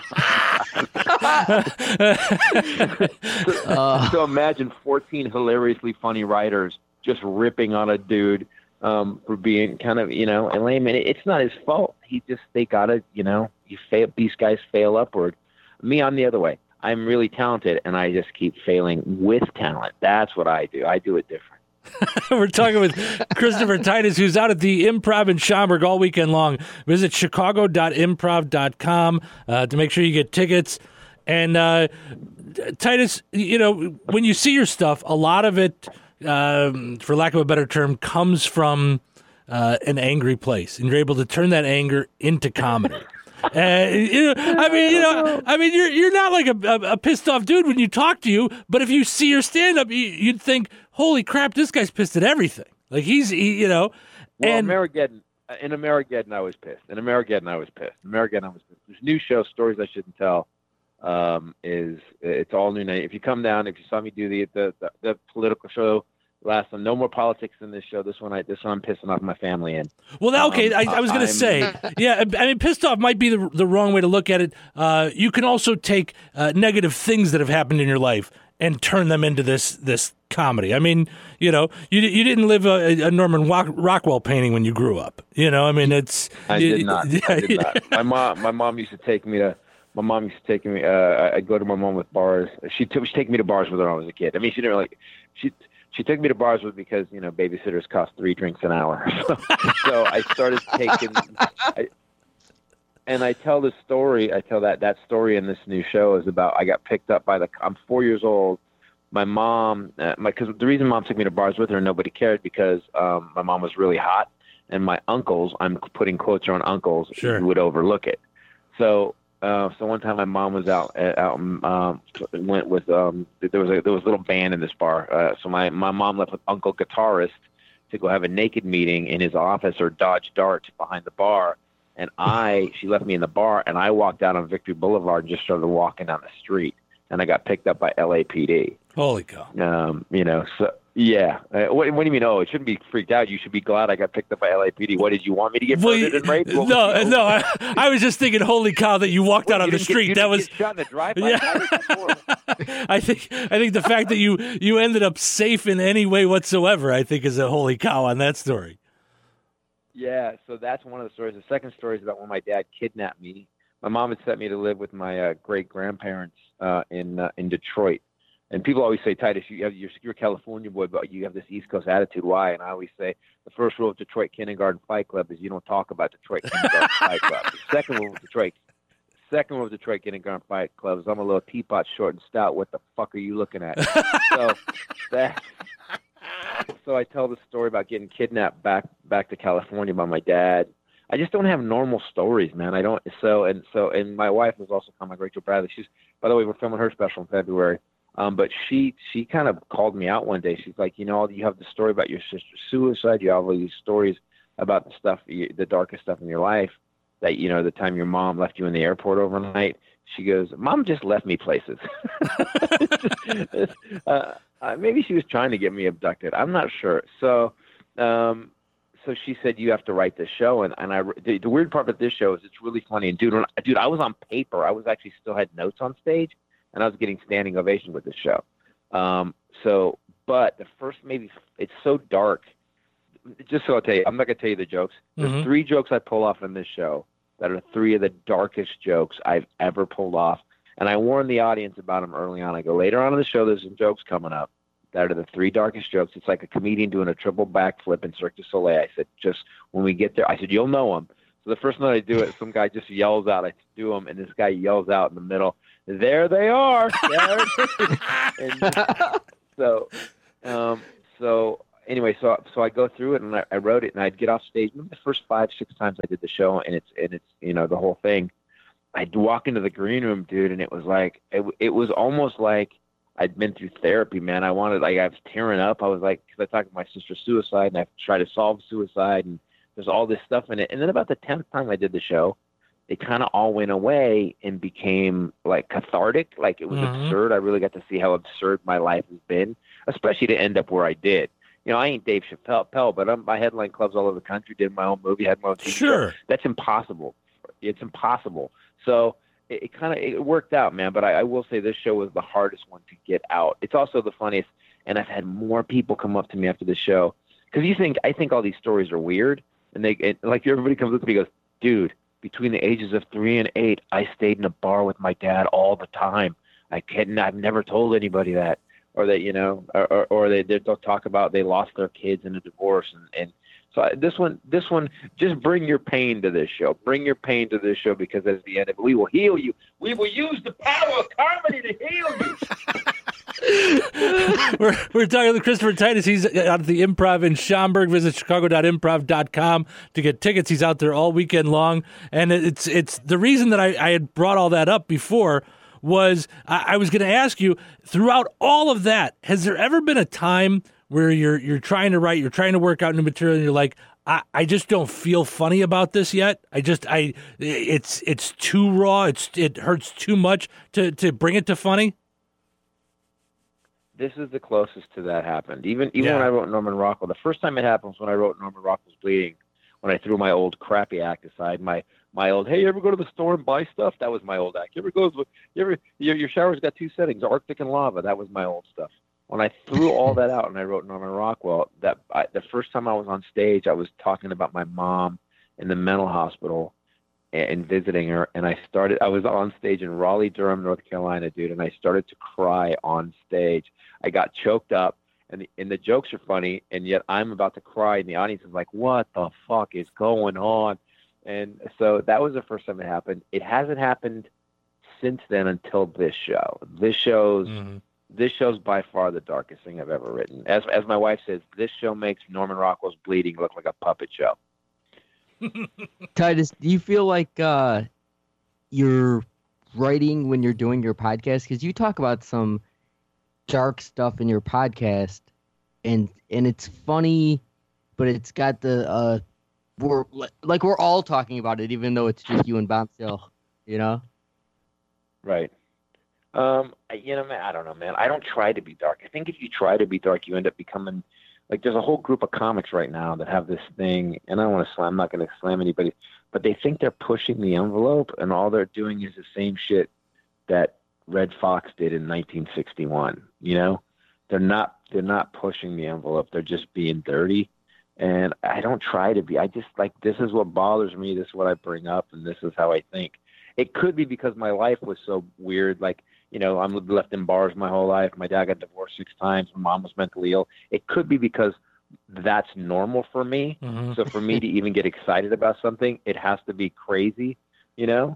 So imagine 14 hilariously funny writers just ripping on a dude for being kind of, and lame. And it's not his fault. They gotta, these guys fail upward. Me, I'm the other way. I'm really talented, and I just keep failing with talent. That's what I do. I do it different. We're talking with Christopher Titus, who's out at the Improv in Schaumburg all weekend long. Visit chicago.improv.com to make sure you get tickets. And Titus, when you see your stuff, a lot of it, for lack of a better term, comes from an angry place, and you're able to turn that anger into comedy. You're not like a pissed off dude when you talk to you, but if you see your stand up, you'd think, holy crap, this guy's pissed at everything. Like Well, Amerigeddon, in Amerigeddon, I was pissed. This new show, Stories I Shouldn't Tell, it's all new night. If you come down, if you saw me do the political show last one, no more politics in this show. This one I'm pissing off my family in. Well, okay, I was going to say, yeah, I mean, pissed off might be the wrong way to look at it. You can also take negative things that have happened in your life and turn them into this comedy. I mean, you didn't live a Norman Rockwell painting when you grew up. I did not. My mom used to take me to. I'd go to my mom with bars. She'd take me to bars with her when I was a kid. I mean, she didn't really. She took me to bars because babysitters cost 3 drinks an hour. So I started taking. And I tell this story. I tell that story in this new show is about I got picked up by I'm 4 years old. My mom, because the reason mom took me to bars with her and nobody cared because my mom was really hot, and my uncles, I'm putting quotes on uncles, sure, would overlook it. So one time my mom was went with there was a little band in this bar. So my mom left with Uncle Guitarist to go have a naked meeting in his office or dodge darts behind the bar. And she left me in the bar, and I walked out on Victory Boulevard and just started walking down the street, and I got picked up by LAPD. Holy cow! So yeah. What do you mean? Oh, it shouldn't be freaked out. You should be glad I got picked up by LAPD. What did you want me to get murdered and raped? No. I was just thinking, holy cow, that you walked out on the street. That was shot in the drive-by. Yeah. I think the fact that you ended up safe in any way whatsoever, I think, is a holy cow on that story. Yeah, so that's one of the stories. The second story is about when my dad kidnapped me. My mom had sent me to live with my great-grandparents in Detroit. And people always say, Titus, you're a California boy, but you have this East Coast attitude. Why? And I always say, the first rule of Detroit Kindergarten Fight Club is you don't talk about Detroit Kindergarten Fight Club. The second rule of Detroit Kindergarten Fight Club is I'm a little teapot, short and stout. What the fuck are you looking at? So I tell the story about getting kidnapped back to California by my dad. I just don't have normal stories, man. I don't. And my wife was also coming, Rachel Bradley. By the way, we're filming her special in February. But she kind of called me out one day. She's like, you have the story about your sister's suicide. You have all these stories about the stuff, the darkest stuff in your life. That the time your mom left you in the airport overnight. She goes, Mom just left me places. Maybe she was trying to get me abducted. I'm not sure. So she said, you have to write this show. And the weird part about this show is it's really funny. And dude, I was on paper. I was actually still had notes on stage, and I was getting standing ovation with this show. But the first it's so dark. Just so I'll tell you, I'm not going to tell you the jokes. There's 3 jokes I pull off in this show that are 3 of the darkest jokes I've ever pulled off. And I warned the audience about them early on. I go, later on in the show, there's some jokes coming up that are the 3 darkest jokes. It's like a comedian doing a triple backflip in Cirque du Soleil. I said, just when we get there, I said, you'll know them. So the first night I do it, some guy just yells out. I do them, and this guy yells out in the middle, there they are. There and so anyway, so I go through it, and I wrote it, and I'd get off stage. Maybe the first 5-6 times I did the show, and it's the whole thing. I'd walk into the green room, dude, and it was like it was almost like I'd been through therapy, man. I was tearing up. I was like, because I talked to my sister's suicide, and I tried to solve suicide, and there's all this stuff in it. And then about the 10th time I did the show, it kind of all went away and became like cathartic. Like it was absurd. I really got to see how absurd my life has been, especially to end up where I did. I ain't Dave Chappelle, but I headline clubs all over the country, did my own movie, had my own TV show. That's impossible. It's impossible. So it worked out, man. But I will say this show was the hardest one to get out. It's also the funniest, and I've had more people come up to me after the show because I think all these stories are weird, and like everybody comes up to me and goes, dude, between the ages of 3 and 8, I stayed in a bar with my dad all the time. I've never told anybody that, or that or they'll talk about they lost their kids in a divorce, and so this one, just bring your pain to this show. Bring your pain to this show because at the end of it, we will heal you. We will use the power of comedy to heal you. We're talking to Christopher Titus. He's out at the Improv in Schaumburg. Visit chicago.improv.com to get tickets. He's out there all weekend long. And it's the reason that I had brought all that up before was I was going to ask you, throughout all of that, has there ever been a time where you're trying to write, you're trying to work out new material, and you're like, I just don't feel funny about this yet. It's too raw. It hurts too much to bring it to funny. This is the closest to that happened. Even when I wrote Norman Rockwell, the first time it happened was when I wrote Norman Rockwell's Bleeding, when I threw my old crappy act aside, my old, hey, you ever go to the store and buy stuff? That was my old act. Your shower's got 2 settings, Arctic and lava. That was my old stuff. When I threw all that out and I wrote Norman Rockwell, the first time I was on stage, I was talking about my mom in the mental hospital and visiting her. And I was on stage in Raleigh, Durham, North Carolina, dude. And I started to cry on stage. I got choked up and the jokes are funny. And yet I'm about to cry. And the audience is like, what the fuck is going on? And so that was the first time it happened. It hasn't happened since then until this show. This show's by far the darkest thing I've ever written. As my wife says, this show makes Norman Rockwell's Bleeding look like a puppet show. Titus, do you feel like you're writing when you're doing your podcast? Because you talk about some dark stuff in your podcast, and it's funny, but it's got the we're all talking about it, even though it's just you and Bombshell, Right. Man, I don't know, man. I don't try to be dark. I think if you try to be dark, you end up becoming like there's a whole group of comics right now that have this thing, and I'm not going to slam anybody, but they think they're pushing the envelope, and all they're doing is the same shit that Red Fox did in 1961. They're not pushing the envelope. They're just being dirty, and I don't try to be. I just this is what bothers me. This is what I bring up, and this is how I think. It could be because my life was so weird, I'm left in bars my whole life. My dad got divorced 6 times. My mom was mentally ill. It could be because that's normal for me. Mm-hmm. So for me to even get excited about something, it has to be crazy, It's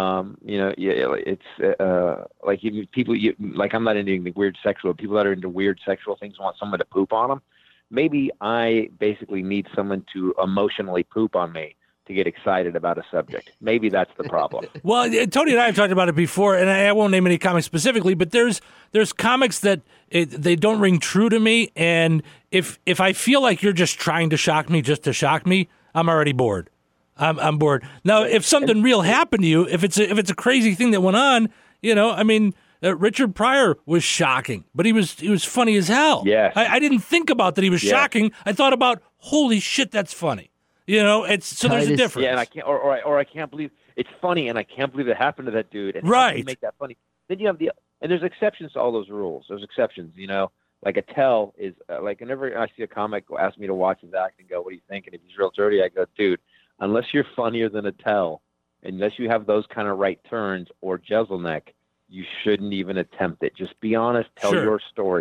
like people, I'm not into anything weird sexual. People that are into weird sexual things want someone to poop on them. Maybe I basically need someone to emotionally poop on me to get excited about a subject. Maybe that's the problem. Well, Tony and I have talked about it before, and I won't name any comics specifically, but there's comics that they don't ring true to me, and if I feel like you're just trying to shock me just to shock me, I'm already bored. I'm bored. Now, if something real happened to you, if it's a crazy thing that went on, Richard Pryor was shocking, but he was funny as hell. Yes. I didn't think about that he was shocking. I thought about, holy shit, that's funny. There's a difference. Yeah, and I can't, or I can't believe it's funny, and I can't believe it happened to that dude. And right, how do you make that funny. Then you have and there's exceptions to all those rules. There's exceptions, Like Attell is whenever I see a comic ask me to watch his act and go, "What do you think?" And if he's real dirty, I go, "Dude, unless you're funnier than Attell, unless you have those kind of right turns or Jeselnik, you shouldn't even attempt it. Just be honest, tell your story."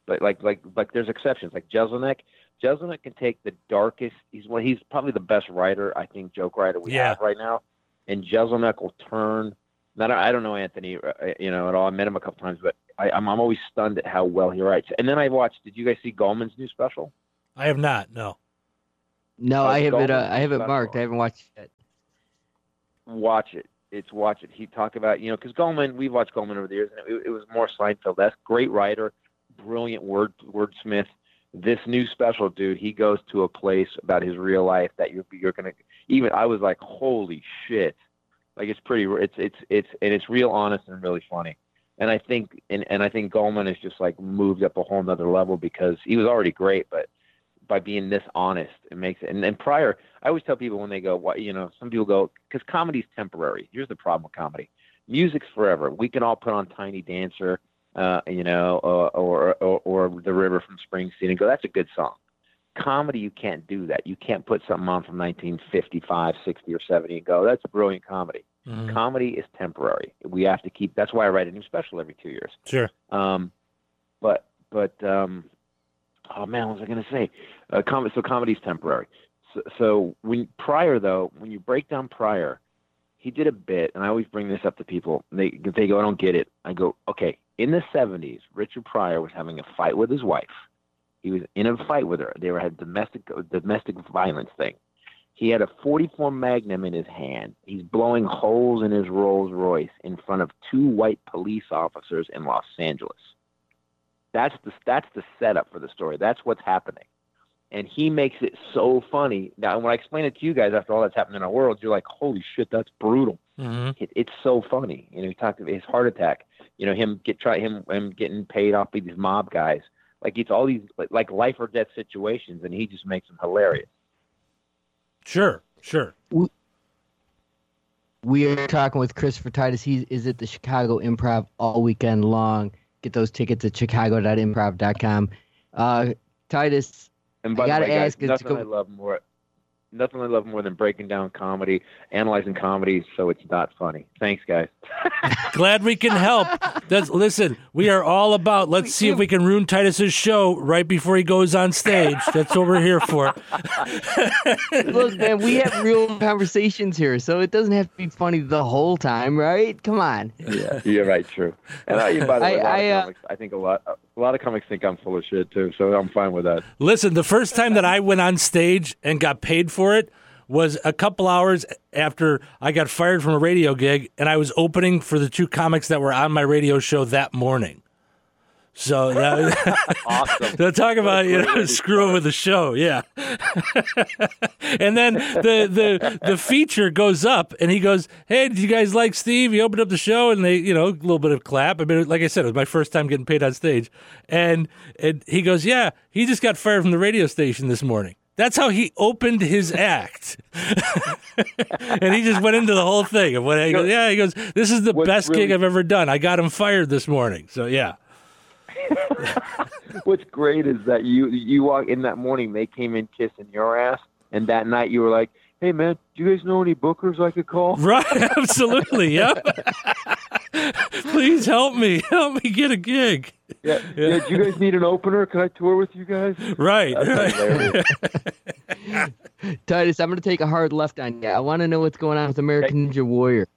but like there's exceptions. Like Jeselnik can take the darkest. He's probably the best writer, I think, joke writer we have right now. And Jeselnik will turn. I don't know Anthony, at all. I met him a couple times, but I'm always stunned at how well he writes. And then I watched. Did you guys see Goldman's new special? I have not. No. No, I have it. I have it marked. I haven't watched it. Watch it. Watch it. He talked about because Goldman. We've watched Goldman over the years, and it was more Seinfeld-esque. Great writer, brilliant wordsmith. This new special, dude, he goes to a place about his real life that you're gonna. Even I was like, holy shit! Like it's real honest and really funny. And I think I think Goldman has just like moved up a whole nother level because he was already great, but by being this honest, it makes it. And then Pryor, I always tell people when they go, some people go, because comedy's temporary. Here's the problem with comedy: music's forever. We can all put on Tiny Dancer, or The River from Springsteen and go, that's a good song. Comedy, you can't do that. You can't put something on from 1955, 60, or 70 and go, that's a brilliant comedy. Mm-hmm. Comedy is temporary. We have to keep. That's why I write a new special every 2 years. Sure. Oh man, what was I going to say? So comedy's temporary. So when you break down Pryor, he did a bit, and I always bring this up to people. They go, I don't get it. I go, okay. In the 70s, Richard Pryor was having a fight with his wife. He was in a fight with her. They had domestic violence thing. He had a .44 Magnum in his hand. He's blowing holes in his Rolls Royce in front of 2 white police officers in Los Angeles. That's the setup for the story. That's what's happening. And he makes it so funny. Now, when I explain it to you guys after all that's happened in our world, you're like, holy shit, that's brutal. Mm-hmm. It's so funny. He talked about his heart attack. Him getting paid off by these mob guys. Like it's all these like life or death situations, and he just makes them hilarious. Sure. We are talking with Christopher Titus. He is at the Chicago Improv all weekend long. Get those tickets at chicago.improv.com. Titus, and by the way, guys, nothing I love more than breaking down comedy, analyzing comedy so it's not funny. Thanks, guys. Glad we can help. Listen, we are all about, let's see if we can ruin Titus's show right before he goes on stage. That's what we're here for. Look, man, we have real conversations here, so it doesn't have to be funny the whole time, right? Come on. Yeah, you're right, true. And by the way, I think a lot of comics think I'm full of shit, too, so I'm fine with that. Listen, the first time that I went on stage and got paid for it was a couple hours after I got fired from a radio gig, and I was opening for the 2 comics that were on my radio show that morning. So awesome. So talk about screwing with the show, yeah. And then the feature goes up, and he goes, "Hey, did you guys like Steve? He opened up the show," and they, a little bit of clap. I mean, like I said, it was my first time getting paid on stage, and he goes, "Yeah, he just got fired from the radio station this morning." That's how he opened his act. And he just went into the whole thing of what he goes, "This is the best gig I've ever done. I got him fired this morning." So yeah. What's great is that you walk in that morning, they came in kissing your ass, and that night you were like, "Hey man, do you guys know any bookers I could call?" Right, absolutely, yeah. Please help me get a gig. Yeah. Do you guys need an opener? Can I tour with you guys? Right. Titus, I'm going to take a hard left on you. I want to know what's going on with American Ninja Warrior.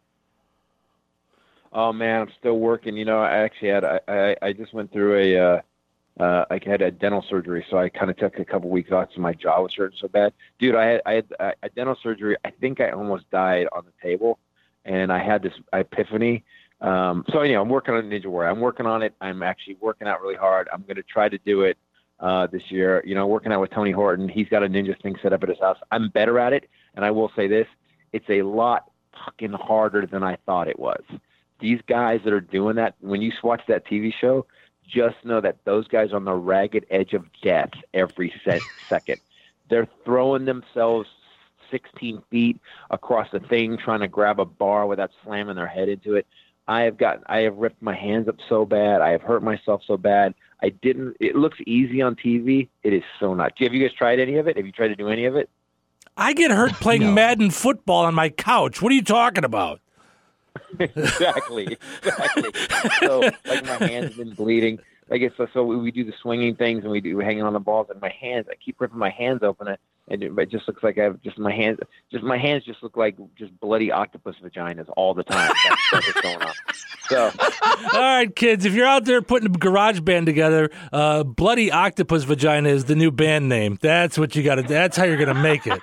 Oh man, I'm still working. I actually I just went through I had a dental surgery, so I kind of took a couple weeks off because my jaw was hurting so bad. Dude, I had a dental surgery. I think I almost died on the table, and I had this epiphany. So I'm working on Ninja Warrior. I'm working on it. I'm actually working out really hard. I'm going to try to do it this year. Working out with Tony Horton. He's got a ninja thing set up at his house. I'm better at it, and I will say this: it's a lot fucking harder than I thought it was. These guys that are doing that, when you watch that TV show, just know that those guys are on the ragged edge of death every second. They're throwing themselves 16 feet across the thing, trying to grab a bar without slamming their head into it. I have ripped my hands up so bad. I have hurt myself so bad. It looks easy on TV. It is so not. Have you guys tried any of it? Have you tried to do any of it? I get hurt playing Madden football on my couch. What are you talking about? Exactly. So, my hands have been bleeding. so we do the swinging things and we're hanging on the balls, and my hands, I keep ripping my hands open, and it just looks like I have my hands just look like just bloody octopus vaginas all the time. That's what's going on. So, all right, kids, if you're out there putting a garage band together, Bloody Octopus Vagina is the new band name. That's what you got to. That's how you're going to make it.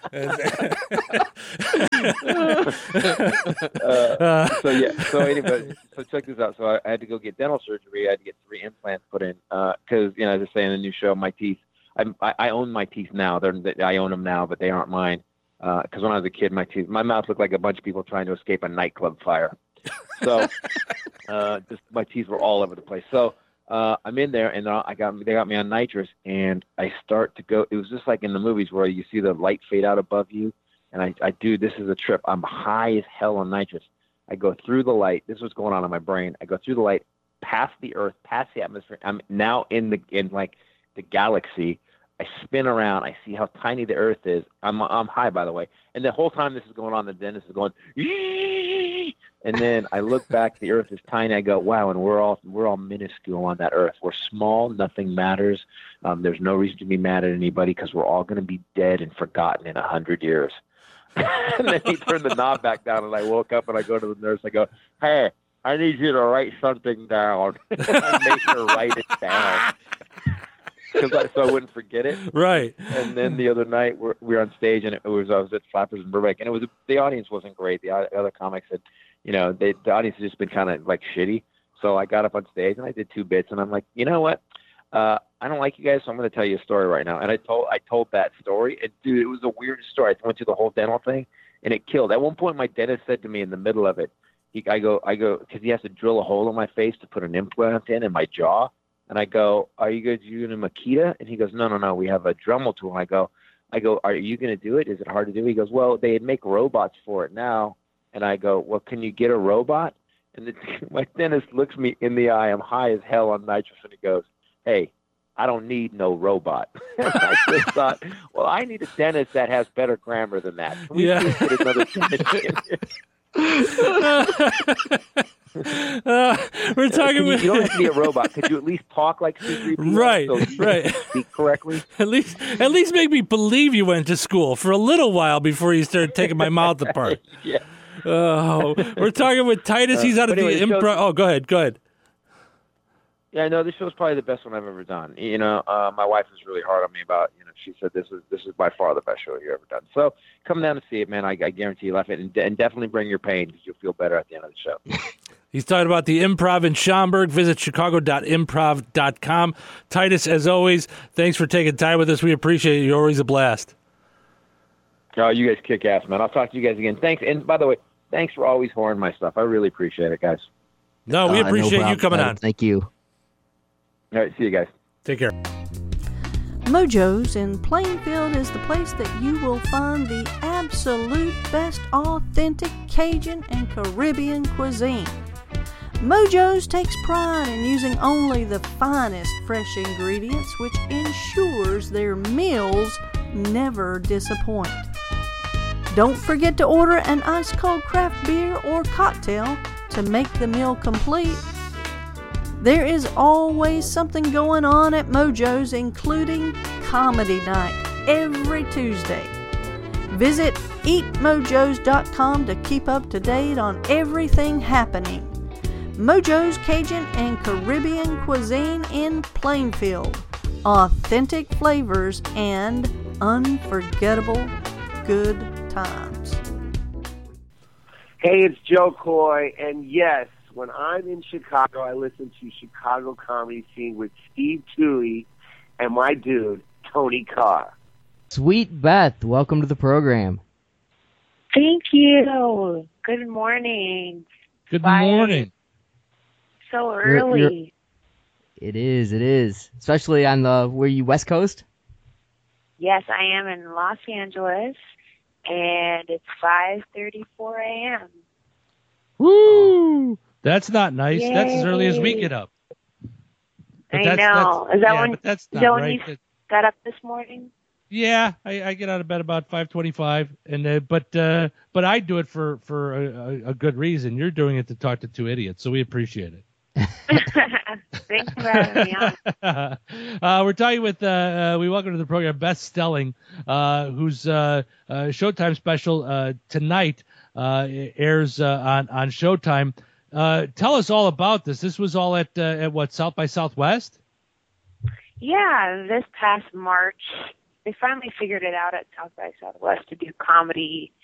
So anyway, so check this out. So I had to go get dental surgery. I had to get 3 implants put in because, as I say in the new show, my teeth. I own my teeth now. I own them now, but they aren't mine. Because when I was a kid, my mouth looked like a bunch of people trying to escape a nightclub fire. So just my teeth were all over the place. So I'm in there, and they got me on nitrous, and I start to go. It was just like in the movies where you see the light fade out above you, and I do. This is a trip. I'm high as hell on nitrous. I go through the light. This is what's going on in my brain. I go through the light, past the Earth, past the atmosphere. I'm now in the galaxy. I spin around. I see how tiny the Earth is. I'm high, by the way. And the whole time this is going on, the dentist is going, Yee! And then I look back. The Earth is tiny. I go, wow, and we're all minuscule on that Earth. We're small. Nothing matters. There's no reason to be mad at anybody because we're all going to be dead and forgotten in 100 years. And then he turned the knob back down, and I woke up, and I go to the nurse. I go, hey, I need you to write something down. I make her write it down. So I wouldn't forget it. Right. And then the other night we were on stage, and I was at Flappers in Burbank, and the audience wasn't great. The other comics had, the audience had just been kind of like shitty. So I got up on stage and I did 2 bits, and I'm like, you know what? I don't like you guys, so I'm going to tell you a story right now. And I told that story, and dude, it was the weirdest story. I went through the whole dental thing, and it killed. At one point, my dentist said to me in the middle of it, I go, because he has to drill a hole in my face to put an implant in my jaw. And I go, are you going to do a Makita? And he goes, no, we have a Dremel tool. And I go, are you going to do it? Is it hard to do? He goes, well, they make robots for it now. And I go, well, can you get a robot? And my dentist looks me in the eye. I'm high as hell on nitrous. And he goes, hey, I don't need no robot. And I just thought, well, I need a dentist that has better grammar than that. Can we please get another dentist in here? We're talking. You don't have to be a robot. Could you at least talk like C-3PO? Right, so you right. Speak correctly. At least make me believe you went to school for a little while before you started taking my mouth apart. Yeah. Oh, we're talking with Titus. He's out of the improv. Oh, go ahead. Yeah, I know this show's probably the best one I've ever done. My wife was really hard on me about. She said this is by far the best show you've ever done. So come down to see it, man. I guarantee you'll laugh it, and definitely bring your pain because you'll feel better at the end of the show. He's talking about the Improv in Schaumburg. Visit chicago.improv.com. Titus, as always, thanks for taking time with us. We appreciate it. You're always a blast. Oh, you guys kick ass, man. I'll talk to you guys again. Thanks. And by the way, thanks for always whoring my stuff. I really appreciate it, guys. No, we appreciate you coming on. Thank you. All right, see you guys. Take care. Mojo's in Plainfield is the place that you will find the absolute best authentic Cajun and Caribbean cuisine. Mojo's takes pride in using only the finest fresh ingredients, which ensures their meals never disappoint. Don't forget to order an ice-cold craft beer or cocktail to make the meal complete. There is always something going on at Mojo's, including Comedy Night every Tuesday. Visit eatmojos.com to keep up to date on everything happening. Mojo's Cajun and Caribbean cuisine in Plainfield. Authentic flavors and unforgettable good times. Hey, it's Joe Coy, and yes, when I'm in Chicago, I listen to Chicago Comedy Scene with Steve Toohey and my dude, Tony Carr. Sweet Beth, welcome to the program. Thank you. Good morning. Good morning. So early. It is. Especially on were you West Coast? Yes, I am in Los Angeles, and it's 5:34 a.m. Woo! That's not nice. Yay. That's as early as we get up. But I know. Is that when right. you got up this morning? Yeah, I get out of bed about 5:25, and but I do it for a good reason. You're doing it to talk to 2 idiots, so we appreciate it. Thanks for having me on. We're talking with, we welcome to the program Beth Stelling, whose Showtime special tonight airs on Showtime. Tell us all about this. This was all at what, South by Southwest? Yeah, this past March, they finally figured it out at South by Southwest to do comedy